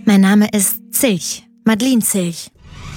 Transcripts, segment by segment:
Mein Name ist Zilch, Madeleine Zilch.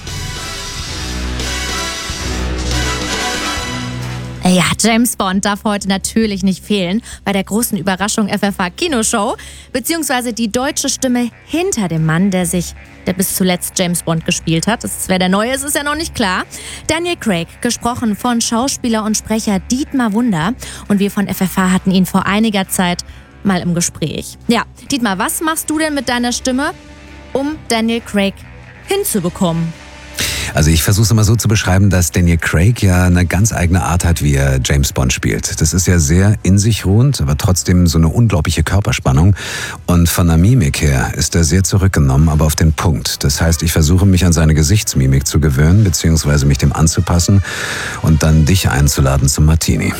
Ja, James Bond darf heute natürlich nicht fehlen bei der großen Überraschung FFH Kinoshow, beziehungsweise die deutsche Stimme hinter dem Mann, der bis zuletzt James Bond gespielt hat. Wer der Neue ist, ist ja noch nicht klar. Daniel Craig, gesprochen von Schauspieler und Sprecher Dietmar Wunder. Und wir von FFH hatten ihn vor einiger Zeit mal im Gespräch. Ja, Dietmar, was machst du denn mit deiner Stimme, um Daniel Craig hinzubekommen? Also ich versuche es immer so zu beschreiben, dass Daniel Craig ja eine ganz eigene Art hat, wie er James Bond spielt. Das ist ja sehr in sich ruhend, aber trotzdem so eine unglaubliche Körperspannung. Und von der Mimik her ist er sehr zurückgenommen, aber auf den Punkt. Das heißt, ich versuche mich an seine Gesichtsmimik zu gewöhnen, beziehungsweise mich dem anzupassen und dann dich einzuladen zum Martini.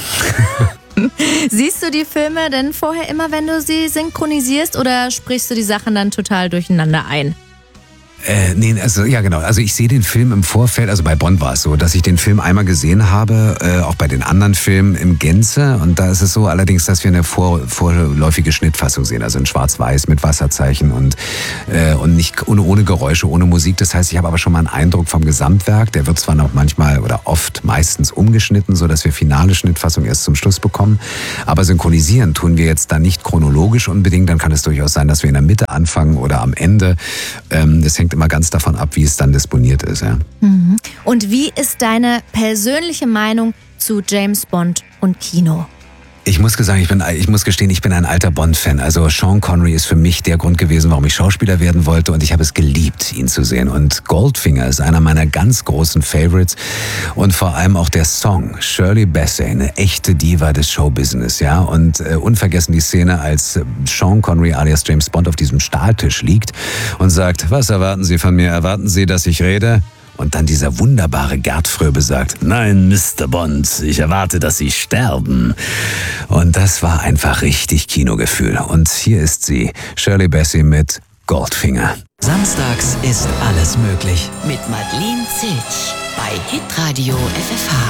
Siehst du die Filme denn vorher immer, wenn du sie synchronisierst, oder sprichst du die Sachen dann total durcheinander ein? Nee, also ja genau. Also ich sehe den Film im Vorfeld, also bei Bond war es so, dass ich den Film einmal gesehen habe, auch bei den anderen Filmen im Gänze. Und da ist es so allerdings, dass wir eine vorläufige Schnittfassung sehen, also in Schwarz-Weiß mit Wasserzeichen und nicht ohne Geräusche, ohne Musik. Das heißt, ich habe aber schon mal einen Eindruck vom Gesamtwerk. Der wird zwar noch manchmal oder oft meistens umgeschnitten, so dass wir finale Schnittfassung erst zum Schluss bekommen. Aber synchronisieren tun wir jetzt da nicht chronologisch unbedingt. Dann kann es durchaus sein, dass wir in der Mitte anfangen oder am Ende. Das hängt immer ganz davon ab, wie es dann disponiert ist. Ja. Und wie ist deine persönliche Meinung zu James Bond und Kino? Ich muss gestehen, ich bin ein alter Bond-Fan. Also Sean Connery ist für mich der Grund gewesen, warum ich Schauspieler werden wollte, und ich habe es geliebt, ihn zu sehen. Und Goldfinger ist einer meiner ganz großen Favorites und vor allem auch der Song. Shirley Bassey, eine echte Diva des Showbusiness, ja. Und unvergessen die Szene, als Sean Connery alias James Bond auf diesem Stahltisch liegt und sagt: Was erwarten Sie von mir? Erwarten Sie, dass ich rede? Und dann dieser wunderbare Gerd Fröbe sagt: Nein, Mr. Bond, ich erwarte, dass Sie sterben. Und das war einfach richtig Kinogefühl. Und hier ist sie, Shirley Bassey mit Goldfinger. Samstags ist alles möglich mit Madeleine Zilch bei Hitradio FFH.